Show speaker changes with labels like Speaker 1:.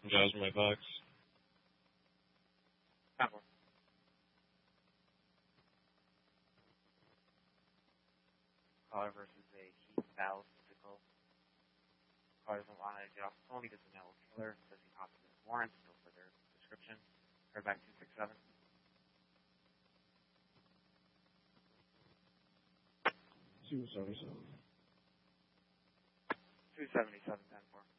Speaker 1: Jasmine my box.
Speaker 2: Time for. Caller versus a Heath Valve physical. Caller doesn't want to get off the phone. He doesn't know Taylor. Says he possibly has warrants. No further description. Heard back 267.
Speaker 1: 277.
Speaker 2: 277, 10-4.